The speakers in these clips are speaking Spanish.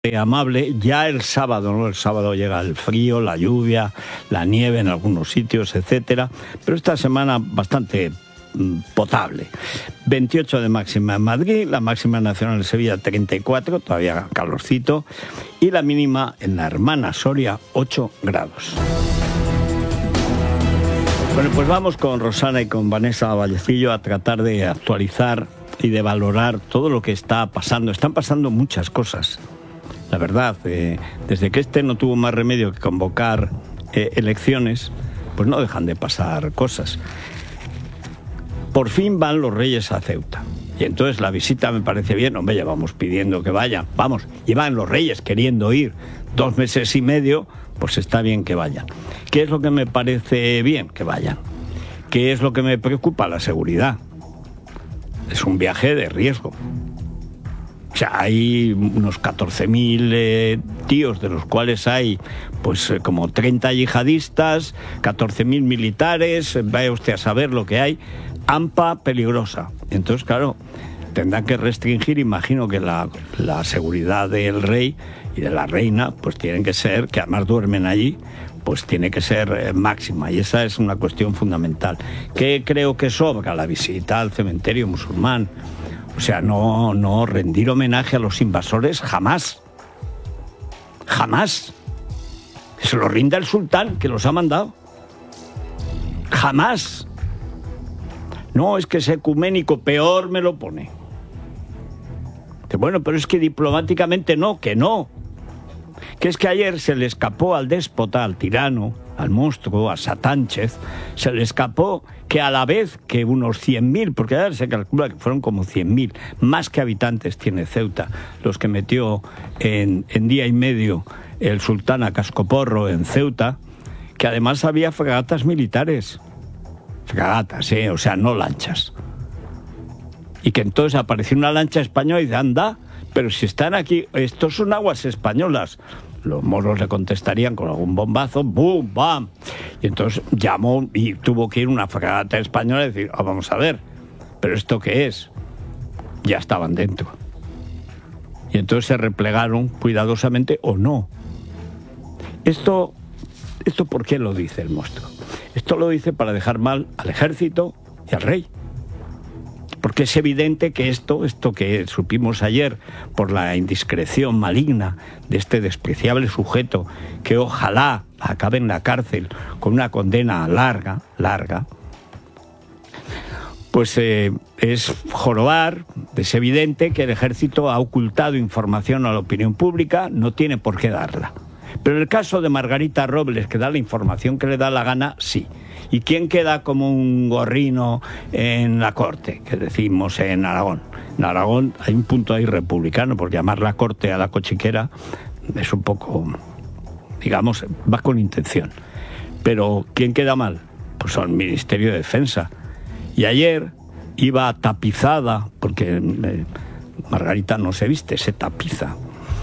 amable. Ya el sábado, ¿no? El sábado llega el frío, la lluvia, la nieve en algunos sitios, etcétera. Pero esta semana bastante potable. 28 de máxima en Madrid, la máxima nacional en Sevilla 34, todavía calorcito, y la mínima en la hermana Soria 8 grados. Bueno, pues vamos con Rosana y con Vanessa Vallecillo a tratar de actualizar y de valorar todo lo que está pasando. Están pasando muchas cosas. La verdad, desde que no tuvo más remedio que convocar elecciones, pues no dejan de pasar cosas. Por fin van los Reyes a Ceuta. Y entonces la visita me parece bien. Hombre, ya vamos pidiendo que vayan. Vamos, llevan los Reyes queriendo ir 2 meses y medio, pues está bien que vayan. ¿Qué es lo que me parece bien? Que vayan. ¿Qué es lo que me preocupa? La seguridad. Es un viaje de riesgo. O sea, hay unos 14.000 tíos, de los cuales hay pues como 30 yihadistas, 14.000 militares, vaya usted a saber lo que hay. AMPA peligrosa. Entonces, claro, tendrán que restringir, imagino que la seguridad del rey y de la reina, pues tienen que ser, que además duermen allí, pues tiene que ser máxima. Y esa es una cuestión fundamental. ¿Qué creo que sobra? La visita al cementerio musulmán. O sea, no rendir homenaje a los invasores jamás. Jamás. Que se lo rinda el sultán, que los ha mandado. Jamás. No, es que es ecuménico, peor me lo pone. Bueno, pero es que diplomáticamente no, que no. Que es que ayer se le escapó al déspota, al tirano, al monstruo, a Satánchez, se le escapó que a la vez que unos 100.000, porque ahora se calcula que fueron como 100.000, más que habitantes tiene Ceuta, los que metió en día y medio el sultán a cascoporro en Ceuta, que además había fragatas militares. Fragatas, o sea, no lanchas. Y que entonces apareció una lancha española y dice, anda, pero si están aquí, estos son aguas españolas. Los moros le contestarían con algún bombazo, ¡bum, bam! Y entonces llamó y tuvo que ir una fragata española y decir, vamos a ver, ¿pero esto qué es? Ya estaban dentro. Y entonces se replegaron cuidadosamente o no. ¿Esto por qué lo dice el monstruo? Esto lo dice para dejar mal al ejército y al rey. Porque es evidente que esto que supimos ayer por la indiscreción maligna de este despreciable sujeto, que ojalá acabe en la cárcel con una condena larga, pues es jorobar. Es evidente que el ejército ha ocultado información a la opinión pública, no tiene por qué darla. Pero en el caso de Margarita Robles, que da la información que le da la gana, sí. ¿Y quién queda como un gorrino en la corte? Que decimos en Aragón. En Aragón hay un punto ahí republicano, porque llamar la corte a la cochiquera es un poco, digamos, va con intención. Pero ¿quién queda mal? Pues el Ministerio de Defensa. Y ayer iba tapizada, porque Margarita no se viste, se tapiza.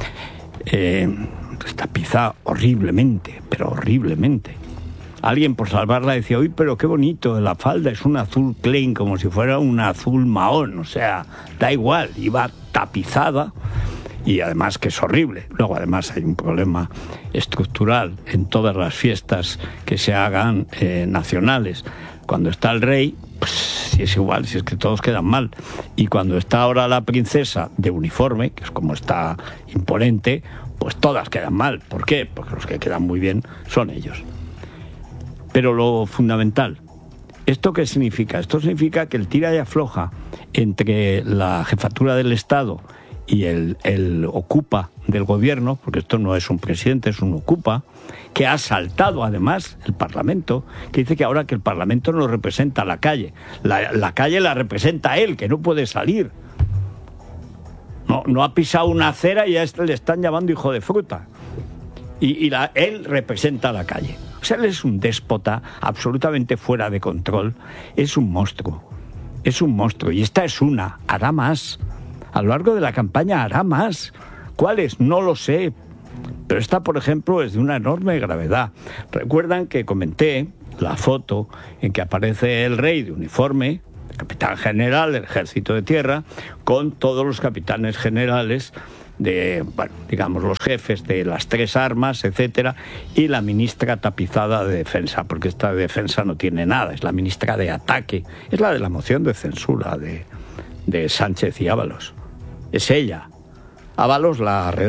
Tapiza horriblemente, pero horriblemente. Alguien por salvarla decía, uy, pero qué bonito, la falda es un azul plain, como si fuera un azul mahón, o sea, da igual, iba tapizada y además que es horrible. Luego además hay un problema estructural en todas las fiestas que se hagan nacionales. Cuando está el rey, pues si es igual, si es que todos quedan mal. Y cuando está ahora la princesa de uniforme, que es como está imponente, pues todas quedan mal. ¿Por qué? Porque los que quedan muy bien son ellos. Pero lo fundamental, ¿esto qué significa? Esto significa que el tira y afloja entre la jefatura del Estado y el ocupa del gobierno, porque esto no es un presidente, es un ocupa, que ha saltado además el Parlamento, que dice que ahora que el Parlamento no representa la calle, la calle la representa él, que no puede salir. No ha pisado una acera y a este le están llamando hijo de fruta. Él representa la calle. O sea, él es un déspota absolutamente fuera de control. Es un monstruo. Es un monstruo. Y esta es una. Hará más. A lo largo de la campaña hará más. ¿Cuáles? No lo sé. Pero esta, por ejemplo, es de una enorme gravedad. Recuerdan que comenté la foto en que aparece el rey de uniforme, capitán general del Ejército de Tierra, con todos los capitanes generales bueno, digamos, los jefes de las 3 armas, etcétera, y la ministra tapizada de defensa, porque esta de defensa no tiene nada, es la ministra de ataque, es la de la moción de censura de Sánchez y Ábalos. Es ella. Ábalos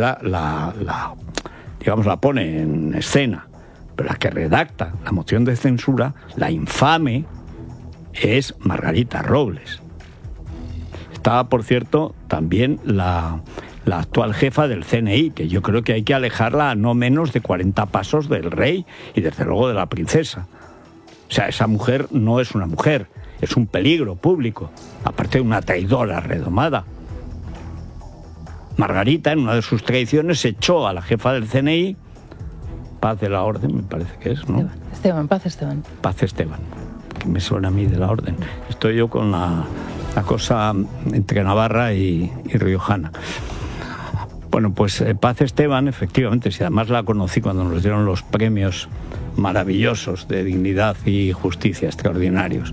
digamos, la pone en escena, pero la que redacta la moción de censura, la infame, es Margarita Robles. Estaba, por cierto, también la actual jefa del CNI, que yo creo que hay que alejarla a no menos de 40 pasos del rey y desde luego de la princesa. O sea, esa mujer no es una mujer, es un peligro público, aparte de una traidora redomada. Margarita, en una de sus traiciones, echó a la jefa del CNI, Paz de la Orden, me parece que es, ¿no? Paz Esteban. Paz Esteban, que me suena a mí de la Orden. Estoy yo con la cosa entre Navarra y riojana. Bueno, pues Paz Esteban, efectivamente, si además la conocí cuando nos dieron los premios maravillosos de dignidad y justicia extraordinarios.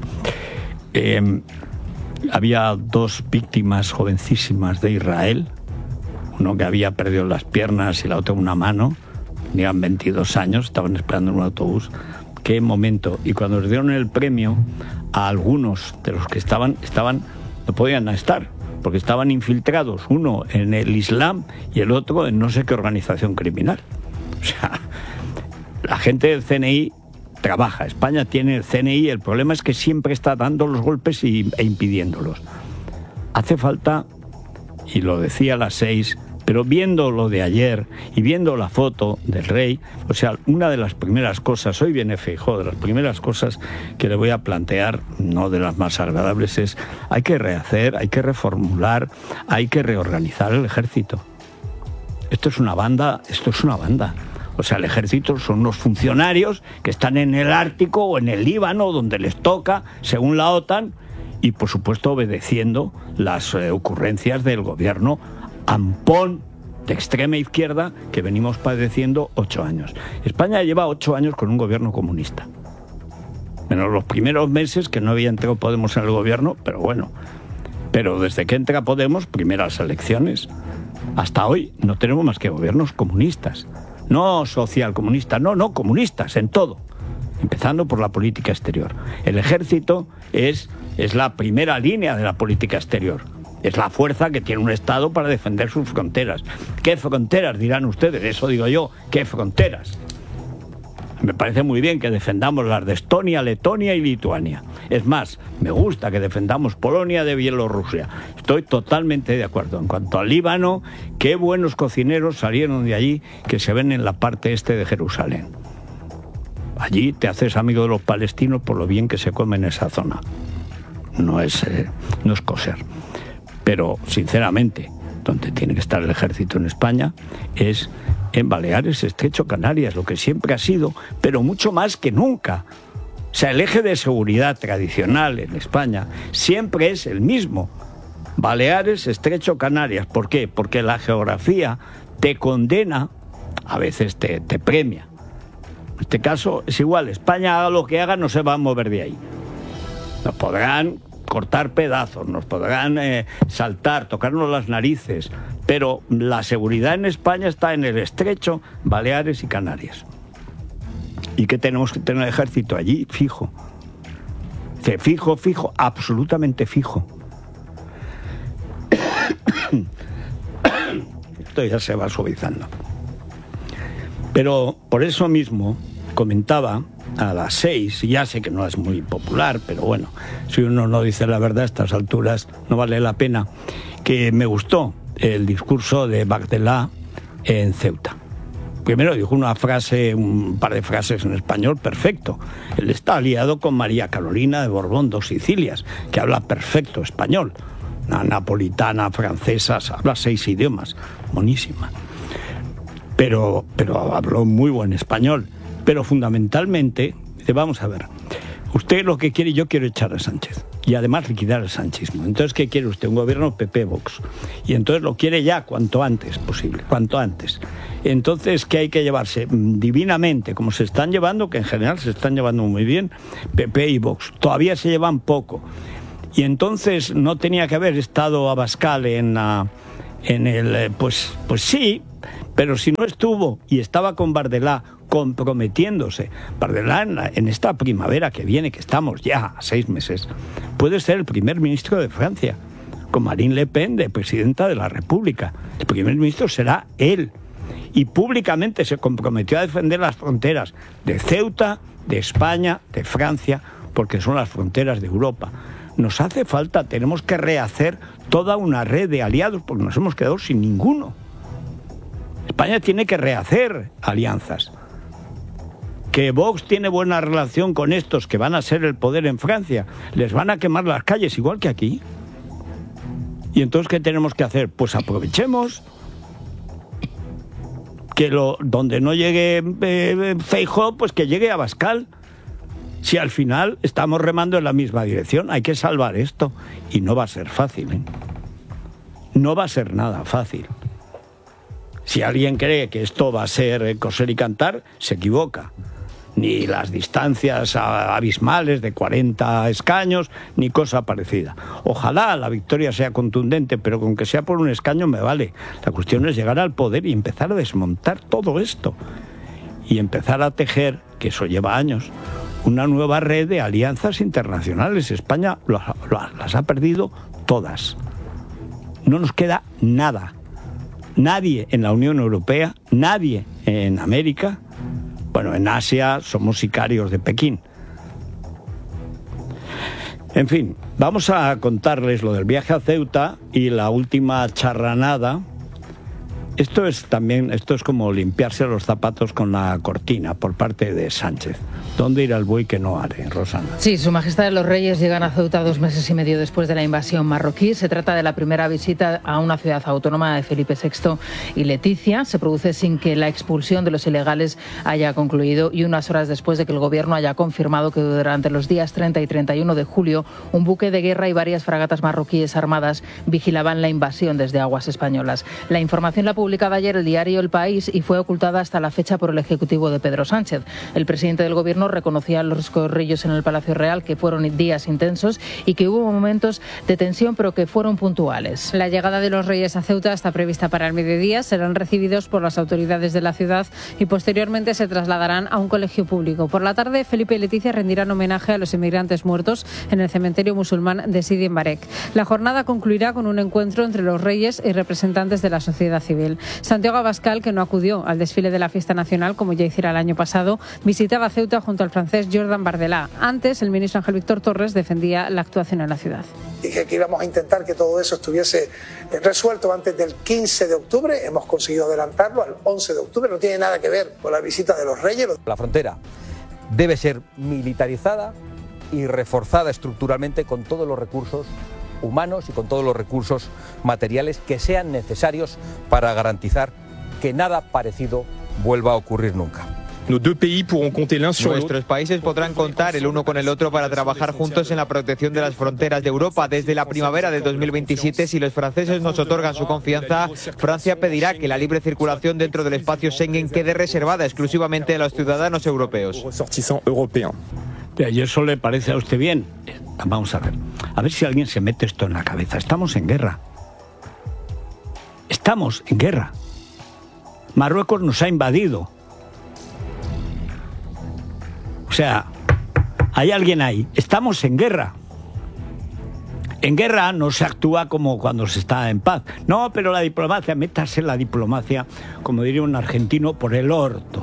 Había 2 víctimas jovencísimas de Israel, uno que había perdido las piernas y la otra una mano, tenían 22 años, estaban esperando en un autobús. Qué momento. Y cuando les dieron el premio, a algunos de los que estaban no podían estar, porque estaban infiltrados, uno en el Islam y el otro en no sé qué organización criminal. O sea, la gente del CNI trabaja. España tiene el CNI, el problema es que siempre está dando los golpes e impidiéndolos. Hace falta, y lo decía a las 6, pero viendo lo de ayer y viendo la foto del rey, o sea, una de las primeras cosas, hoy viene Feijóo, de las primeras cosas que le voy a plantear, no de las más agradables, es hay que rehacer, hay que reformular, hay que reorganizar el ejército. Esto es una banda. O sea, el ejército son unos funcionarios que están en el Ártico o en el Líbano, donde les toca, según la OTAN, y por supuesto obedeciendo las ocurrencias del gobierno ampón de extrema izquierda que venimos padeciendo 8 años. España lleva 8 años con un gobierno comunista. Menos los primeros meses que no había entrado Podemos en el gobierno, pero bueno. Pero desde que entra Podemos, primeras elecciones, hasta hoy no tenemos más que gobiernos comunistas. No socialcomunistas, no, comunistas en todo. Empezando por la política exterior. El ejército es la primera línea de la política exterior. Es la fuerza que tiene un Estado para defender sus fronteras. ¿Qué fronteras, dirán ustedes? Eso digo yo, ¿qué fronteras? Me parece muy bien que defendamos las de Estonia, Letonia y Lituania. Es más, me gusta que defendamos Polonia de Bielorrusia. Estoy totalmente de acuerdo. En cuanto al Líbano, qué buenos cocineros salieron de allí que se ven en la parte este de Jerusalén. Allí te haces amigo de los palestinos por lo bien que se come en esa zona. No es coser. Pero, sinceramente, donde tiene que estar el ejército en España es en Baleares, Estrecho, Canarias, lo que siempre ha sido, pero mucho más que nunca. O sea, el eje de seguridad tradicional en España siempre es el mismo. Baleares, Estrecho, Canarias. ¿Por qué? Porque la geografía te condena, a veces te premia. En este caso es igual, España haga lo que haga, no se va a mover de ahí. Nos podrán cortar pedazos, nos podrán saltar, tocarnos las narices, pero la seguridad en España está en el Estrecho, Baleares y Canarias. ¿Y qué tenemos que tener el ejército allí? Fijo. Fijo, absolutamente fijo. Esto ya se va suavizando. Pero por eso mismo comentaba a las 6, y ya sé que no es muy popular, pero bueno, si uno no dice la verdad a estas alturas no vale la pena, que me gustó el discurso de Bardella en Ceuta. Primero dijo un par de frases en español perfecto. Él está aliado con María Carolina de Borbón, 2 Sicilias, que habla perfecto español. Una napolitana, francesa, habla 6 idiomas, buenísima. Pero habló muy buen español. Pero fundamentalmente, vamos a ver, usted lo que quiere, yo quiero echar a Sánchez y además liquidar el sanchismo. Entonces, ¿qué quiere usted? Un gobierno PP-Vox. Y entonces lo quiere ya cuanto antes posible, cuanto antes. Entonces, ¿qué hay que llevarse? Divinamente, como se están llevando, que en general se están llevando muy bien, PP y Vox. Todavía se llevan poco. Y entonces no tenía que haber estado Abascal en Pues sí, pero si no estuvo y estaba con Bardella comprometiéndose, Bardella en esta primavera que viene, que estamos ya a 6 meses, puede ser el primer ministro de Francia, con Marine Le Pen de presidenta de la República. El primer ministro será él. Y públicamente se comprometió a defender las fronteras de Ceuta, de España, de Francia, porque son las fronteras de Europa. Nos hace falta, tenemos que rehacer toda una red de aliados, porque nos hemos quedado sin ninguno. España tiene que rehacer alianzas. Que Vox tiene buena relación con estos que van a ser el poder en Francia, les van a quemar las calles igual que aquí. ¿Y entonces qué tenemos que hacer? Pues aprovechemos que donde no llegue Feijóo, pues que llegue Abascal. Si al final estamos remando en la misma dirección, hay que salvar esto. Y no va a ser fácil, ¿eh? No va a ser nada fácil. Si alguien cree que esto va a ser coser y cantar, se equivoca. Ni las distancias abismales de 40 escaños, ni cosa parecida. Ojalá la victoria sea contundente, pero con que sea por un escaño me vale. La cuestión es llegar al poder y empezar a desmontar todo esto. Y empezar a tejer, que eso lleva años, una nueva red de alianzas internacionales. España las ha perdido todas. No nos queda nada. Nadie en la Unión Europea, nadie en América. Bueno, en Asia somos sicarios de Pekín. En fin, vamos a contarles lo del viaje a Ceuta y la última charranada. Esto es como limpiarse los zapatos con la cortina por parte de Sánchez. ¿Dónde irá el buey que no are, Rosana? Sí, Su Majestad los Reyes llegan a Ceuta 2 meses y medio después de la invasión marroquí. Se trata de la primera visita a una ciudad autónoma de Felipe VI y Leticia. Se produce sin que la expulsión de los ilegales haya concluido y unas horas después de que el Gobierno haya confirmado que durante los días 30 y 31 de julio un buque de guerra y varias fragatas marroquíes armadas vigilaban la invasión desde aguas españolas. La información la publicaba ayer el diario El País y fue ocultada hasta la fecha por el Ejecutivo de Pedro Sánchez. El presidente del Gobierno reconocía a los corrillos en el Palacio Real que fueron días intensos y que hubo momentos de tensión, pero que fueron puntuales. La llegada de los Reyes a Ceuta está prevista para el mediodía. Serán recibidos por las autoridades de la ciudad y posteriormente se trasladarán a un colegio público. Por la tarde, Felipe y Leticia rendirán homenaje a los inmigrantes muertos en el cementerio musulmán de Sidi Mbarek. La jornada concluirá con un encuentro entre los Reyes y representantes de la sociedad civil. Santiago Abascal, que no acudió al desfile de la fiesta nacional como ya hiciera el año pasado, visitaba Ceuta junto al francés Jordan Bardella. Antes, el ministro Ángel Víctor Torres defendía la actuación en la ciudad. Dije que íbamos a intentar que todo eso estuviese resuelto antes del 15 de octubre. Hemos conseguido adelantarlo al 11 de octubre. No tiene nada que ver con la visita de los Reyes. La frontera debe ser militarizada y reforzada estructuralmente con todos los recursos humanos y con todos los recursos materiales que sean necesarios para garantizar que nada parecido vuelva a ocurrir nunca. Nuestros países podrán contar el uno con el otro para trabajar juntos en la protección de las fronteras de Europa. Desde la primavera de 2027, si los franceses nos otorgan su confianza, Francia pedirá que la libre circulación dentro del espacio Schengen quede reservada exclusivamente a los ciudadanos europeos. ¿Y eso le parece a usted bien? Vamos a ver si alguien se mete esto en la cabeza. Estamos en guerra. Estamos en guerra. Marruecos nos ha invadido. O sea, hay alguien ahí. Estamos en guerra. En guerra no se actúa como cuando se está en paz. No, pero la diplomacia, métase la diplomacia, como diría un argentino, por el orto.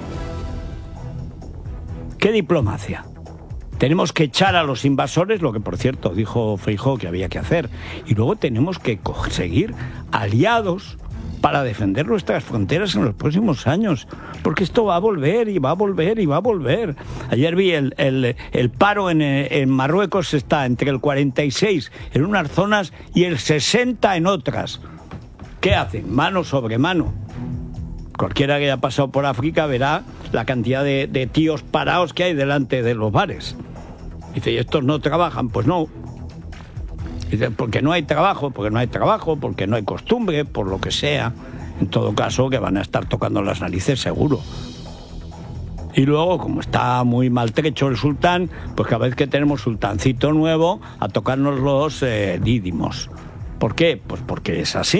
¿Qué diplomacia? Tenemos que echar a los invasores, lo que por cierto dijo Feijóo que había que hacer, y luego tenemos que conseguir aliados para defender nuestras fronteras en los próximos años, porque esto va a volver y va a volver y va a volver. Ayer vi el paro en Marruecos está entre el 46 en unas zonas y el 60 en otras. ¿Qué hacen? Mano sobre mano. Cualquiera que haya pasado por África verá la cantidad de tíos parados que hay delante de los bares. Dice, ¿y estos no trabajan? Pues no. Dice, porque no hay trabajo, porque no hay costumbre, por lo que sea. En todo caso, que van a estar tocando las narices seguro. Y luego, como está muy maltrecho el sultán, pues cada vez que tenemos sultancito nuevo, a tocarnos los dídimos. ¿Por qué? Pues porque es así.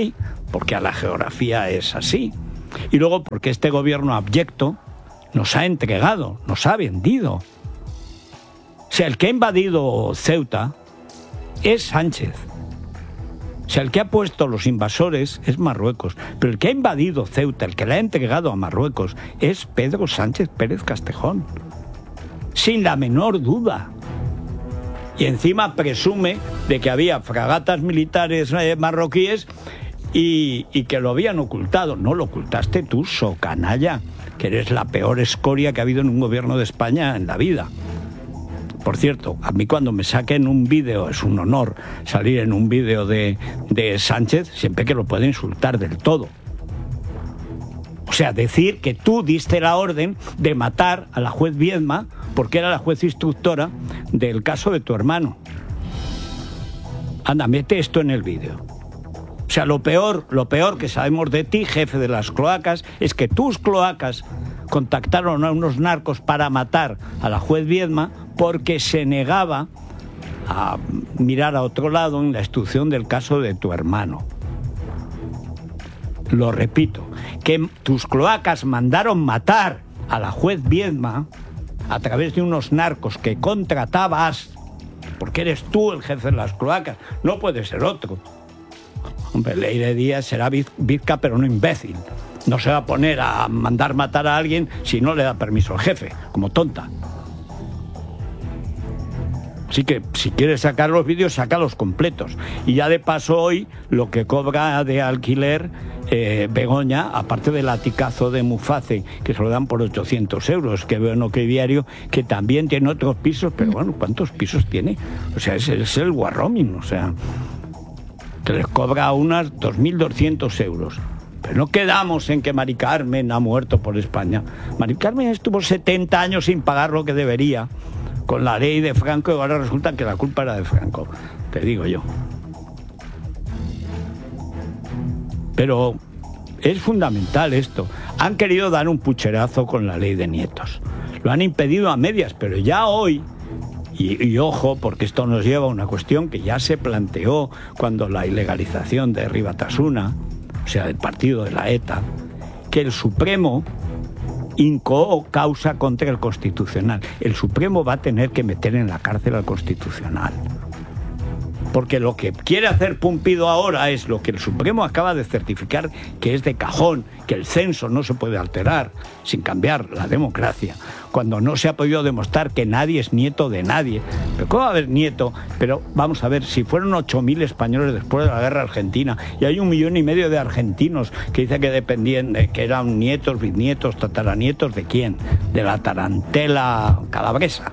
porque a la geografía es así. Y luego porque este gobierno abyecto nos ha entregado, nos ha vendido. O sea, el que ha invadido Ceuta es Sánchez. O sea, el que ha puesto los invasores es Marruecos. Pero el que ha invadido Ceuta, el que le ha entregado a Marruecos, es Pedro Sánchez Pérez Castejón. Sin la menor duda. Y encima presume de que había fragatas militares marroquíes y que lo habían ocultado. No lo ocultaste tú, socanalla, que eres la peor escoria que ha habido en un gobierno de España en la vida. Por cierto, a mí cuando me saquen un vídeo, es un honor salir en un vídeo de Sánchez, siempre que lo pueda insultar del todo. O sea, decir que tú diste la orden de matar a la juez Viedma porque era la juez instructora del caso de tu hermano. Anda, mete esto en el vídeo. O sea, lo peor que sabemos de ti, jefe de las cloacas, es que tus cloacas contactaron a unos narcos para matar a la juez Viedma porque se negaba a mirar a otro lado en la instrucción del caso de tu hermano. Lo repito, que tus cloacas mandaron matar a la juez Viedma a través de unos narcos que contratabas, porque eres tú el jefe de las cloacas, no puede ser otro. Hombre, Leire Díaz será bizca, pero no imbécil. No se va a poner a mandar matar a alguien si no le da permiso al jefe, como tonta. Así que si quieres sacar los vídeos, sácalos completos. Y ya de paso hoy, lo que cobra de alquiler Begoña, aparte del latigazo de Muface, que se lo dan por 800 euros, que veo en OK Diario, que también tiene otros pisos, pero bueno, ¿cuántos pisos tiene? O sea, es el guarroming, o sea, que les cobra unas 2.200 euros. Pero no quedamos en que Mari Carmen ha muerto por España. Mari Carmen estuvo 70 años sin pagar lo que debería, con la ley de Franco, y ahora resulta que la culpa era de Franco, te digo yo. Pero es fundamental esto. Han querido dar un pucherazo con la ley de nietos. Lo han impedido a medias, pero ya hoy, y ojo, porque esto nos lleva a una cuestión que ya se planteó cuando la ilegalización de Herri Batasuna, o sea, del partido de la ETA, que el Supremo incoó causa contra el Constitucional. El Supremo va a tener que meter en la cárcel al Constitucional. Porque lo que quiere hacer Pumpido ahora es lo que el Supremo acaba de certificar, que es de cajón, que el censo no se puede alterar sin cambiar la democracia, cuando no se ha podido demostrar que nadie es nieto de nadie. Pero ¿cómo va a haber nieto? Pero vamos a ver, si fueron 8.000 españoles después de la guerra argentina, y hay 1,5 millones de argentinos que dicen que dependían, que eran nietos, bisnietos, tataranietos, ¿de quién? De la tarantela calabresa.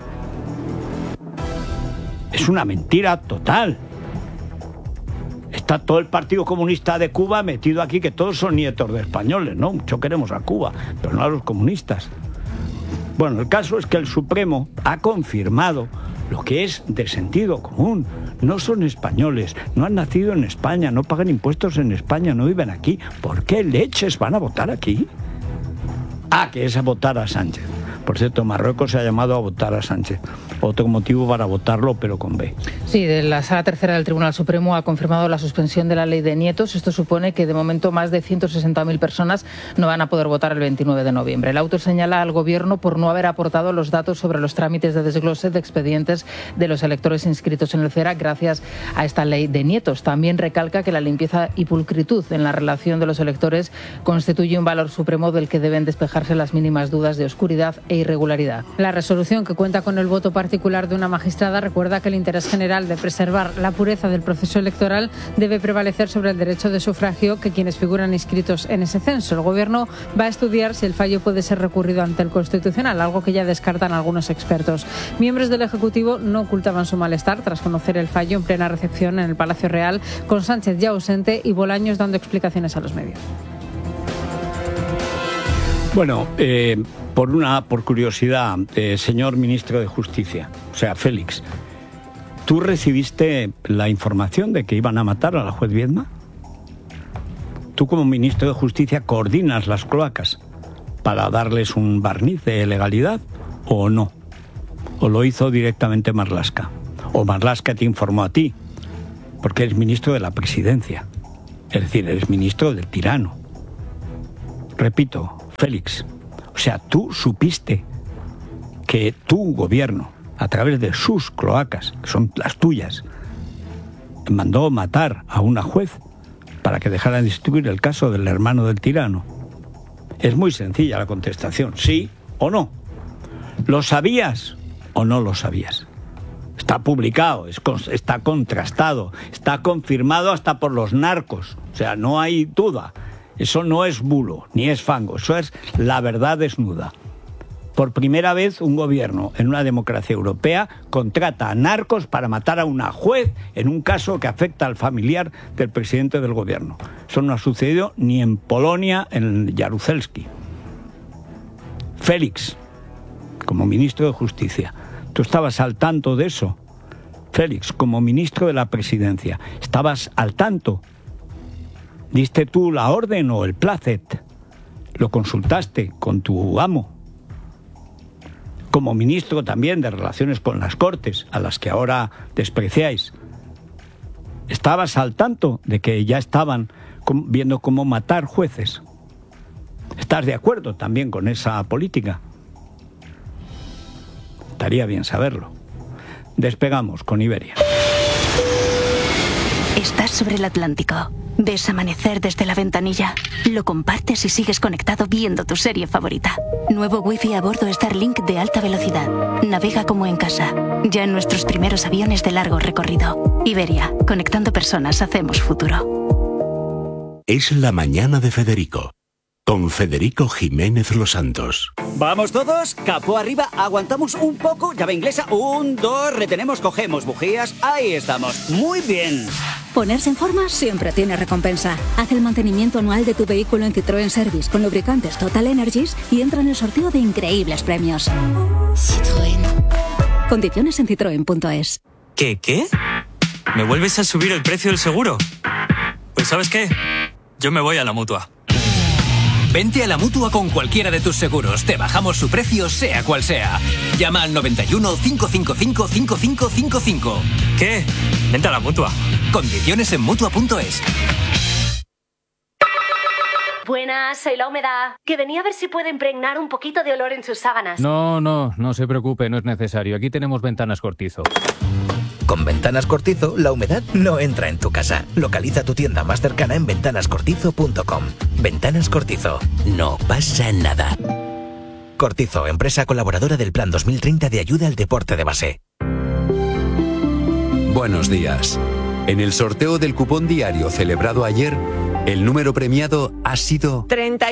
Es una mentira total. Está todo el Partido Comunista de Cuba metido aquí, que todos son nietos de españoles, ¿no? Mucho queremos a Cuba, pero no a los comunistas. Bueno, el caso es que el Supremo ha confirmado lo que es de sentido común. No son españoles, no han nacido en España, no pagan impuestos en España, no viven aquí. ¿Por qué leches van a votar aquí? Ah, que es a votar a Sánchez. Por cierto, Marruecos se ha llamado a votar a Sánchez. Otro motivo para votarlo, pero con B. Sí, de la Sala Tercera del Tribunal Supremo ha confirmado la suspensión de la ley de nietos. Esto supone que de momento más de 160.000 personas no van a poder votar el 29 de noviembre. El auto señala al Gobierno por no haber aportado los datos sobre los trámites de desglose de expedientes de los electores inscritos en el CERA gracias a esta ley de nietos. También recalca que la limpieza y pulcritud en la relación de los electores constituye un valor supremo del que deben despejarse las mínimas dudas de oscuridad e irregularidad. La resolución, que cuenta con el voto particular de una magistrada, recuerda que el interés general de preservar la pureza del proceso electoral debe prevalecer sobre el derecho de sufragio que quienes figuran inscritos en ese censo. El Gobierno va a estudiar si el fallo puede ser recurrido ante el Constitucional, algo que ya descartan algunos expertos. Miembros del Ejecutivo no ocultaban su malestar tras conocer el fallo en plena recepción en el Palacio Real, con Sánchez ya ausente y Bolaños dando explicaciones a los medios. Bueno, por curiosidad, señor ministro de Justicia, o sea, Félix, ¿tú recibiste la información de que iban a matar a la juez Viedma? ¿Tú como ministro de Justicia coordinas las cloacas para darles un barniz de legalidad o no? ¿O lo hizo directamente Marlaska? ¿O Marlaska te informó a ti? Porque eres ministro de la Presidencia. Es decir, eres ministro del tirano. Repito, Félix, o sea, tú supiste que tu gobierno, a través de sus cloacas, que son las tuyas, mandó matar a una juez para que dejara de instruir el caso del hermano del tirano. Es muy sencilla la contestación, sí o no. ¿Lo sabías o no lo sabías? Está publicado, está contrastado, está confirmado hasta por los narcos. O sea, no hay duda. Eso no es bulo, ni es fango, eso es la verdad desnuda. Por primera vez, un gobierno en una democracia europea contrata a narcos para matar a una juez en un caso que afecta al familiar del presidente del gobierno. Eso no ha sucedido ni en Polonia, en Jaruzelski. Félix, como ministro de Justicia, ¿tú estabas al tanto de eso? Félix, como ministro de la Presidencia, ¿estabas al tanto? ¿Diste tú la orden o el plácet? ¿Lo consultaste con tu amo? Como ministro también de Relaciones con las Cortes, a las que ahora despreciáis, ¿estabas al tanto de que ya estaban viendo cómo matar jueces? ¿Estás de acuerdo también con esa política? Estaría bien saberlo. Despegamos con Iberia. Estás sobre el Atlántico. Ves amanecer desde la ventanilla. Lo compartes y sigues conectado viendo tu serie favorita. Nuevo Wi-Fi a bordo Starlink de alta velocidad. Navega como en casa. Ya en nuestros primeros aviones de largo recorrido. Iberia, conectando personas hacemos futuro. Es la mañana de Federico. Con Federico Jiménez Los Santos. Vamos todos, capó arriba, aguantamos un poco, llave inglesa, 1, 2, retenemos, cogemos bujías, ahí estamos, muy bien. Ponerse en forma siempre tiene recompensa. Haz el mantenimiento anual de tu vehículo en Citroën Service con lubricantes Total Energies y entra en el sorteo de increíbles premios. Citroën. Condiciones en citroen.es. ¿Qué? ¿Me vuelves a subir el precio del seguro? Pues ¿sabes qué? Yo me voy a la Mutua. Vente a la Mutua con cualquiera de tus seguros. Te bajamos su precio, sea cual sea. Llama al 91 555 5555. ¿Qué? Vente a la Mutua. Condiciones en Mutua.es. Buenas, soy La Humedad. Que venía a ver si puede impregnar un poquito de olor en sus sábanas. No se preocupe, no es necesario. Aquí tenemos Ventanas Cortizo. Con Ventanas Cortizo, la humedad no entra en tu casa. Localiza tu tienda más cercana en ventanascortizo.com. Ventanas Cortizo. No pasa nada. Cortizo, empresa colaboradora del Plan 2030 de ayuda al deporte de base. Buenos días. En el sorteo del cupón diario celebrado ayer, el número premiado ha sido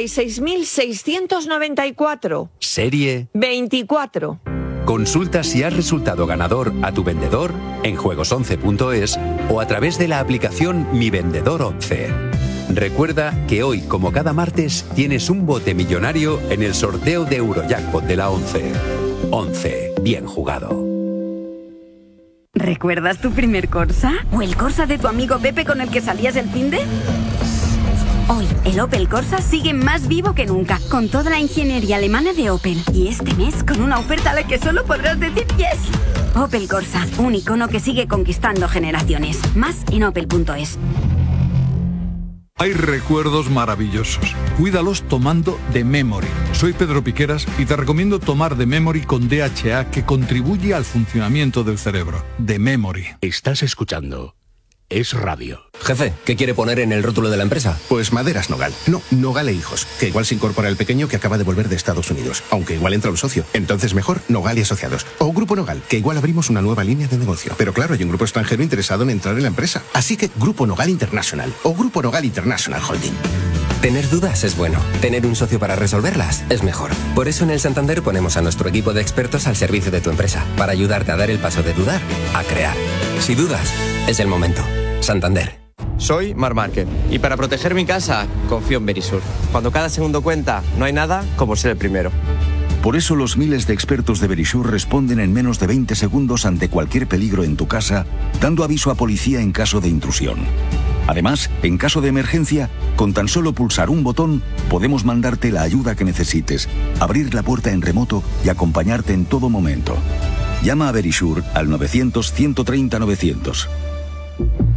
36.694. Serie 24. Consulta si has resultado ganador a tu vendedor en juegos11.es o a través de la aplicación Mi Vendedor 11. Recuerda que hoy, como cada martes, tienes un bote millonario en el sorteo de Eurojackpot de la 11. 11. Bien jugado. ¿Recuerdas tu primer Corsa? ¿O el Corsa de tu amigo Pepe con el que salías el finde? Hoy, el Opel Corsa sigue más vivo que nunca, con toda la ingeniería alemana de Opel. Y este mes, con una oferta a la que solo podrás decir yes. Opel Corsa, un icono que sigue conquistando generaciones. Más en opel.es. Hay recuerdos maravillosos. Cuídalos tomando The Memory. Soy Pedro Piqueras y te recomiendo tomar The Memory con DHA, que contribuye al funcionamiento del cerebro. The Memory. Estás escuchando Es Radio. Jefe, ¿qué quiere poner en el rótulo de la empresa? Pues Maderas Nogal. No, Nogal e Hijos. Que igual se incorpora el pequeño que acaba de volver de Estados Unidos. Aunque igual entra un socio. Entonces mejor Nogal y Asociados. O Grupo Nogal, que igual abrimos una nueva línea de negocio. Pero claro, hay un grupo extranjero interesado en entrar en la empresa. Así que Grupo Nogal International. O Grupo Nogal International Holding. Tener dudas es bueno. Tener un socio para resolverlas es mejor. Por eso en el Santander ponemos a nuestro equipo de expertos al servicio de tu empresa. Para ayudarte a dar el paso de dudar a crear. Si dudas, es el momento. Santander. Soy Marc Márquez y para proteger mi casa confío en Verisur. Cuando cada segundo cuenta, no hay nada como ser el primero. Por eso los miles de expertos de Verisur responden en menos de 20 segundos ante cualquier peligro en tu casa, dando aviso a policía en caso de intrusión. Además, en caso de emergencia, con tan solo pulsar un botón, podemos mandarte la ayuda que necesites, abrir la puerta en remoto y acompañarte en todo momento. Llama a Verisur al 900 130 900.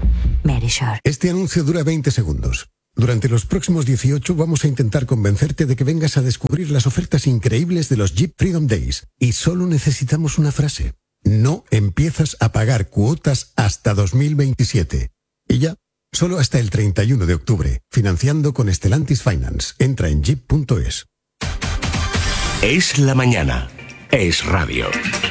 Verisure. Este anuncio dura 20 segundos. Durante los próximos 18 vamos a intentar convencerte de que vengas a descubrir las ofertas increíbles de los Jeep Freedom Days. Y solo necesitamos una frase. No empiezas a pagar cuotas hasta 2027. Y ya, solo hasta el 31 de octubre. Financiando con Stellantis Finance. Entra en jeep.es. Es la mañana. Es radio.